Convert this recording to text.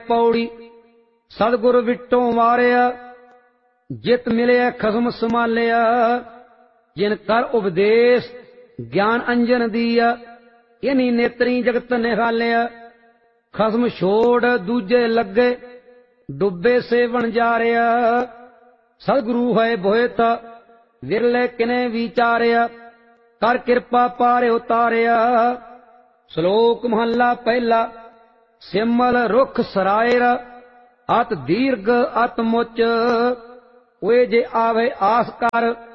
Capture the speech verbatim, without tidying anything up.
पौड़ी सतगुर विटों वारिया जित मिलिया खसम संभालिया जिन कर उपदेश ज्ञान अंजन दिया इन्हीं नेत्री जगत निहालिया खसम छोड़ दूजे लगे डुबे सेवन जारिया सतगुरु है भोयता विरले किने विचारिया कर कृपा पारे उतारिया। श्लोक महला पहला सिमल रुख सरायर अत दीर्घ अत मुच वे जे आवे आस कर